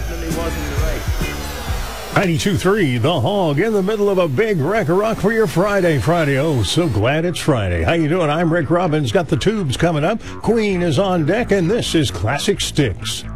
definitely wasn't the right. 92.3, The Hog, in the middle of a big wreck of rock for your Friday. Oh, so glad it's Friday. How you doing? I'm Rick Robbins. Got the tubes coming up. Queen is on deck, and this is Classic Sticks.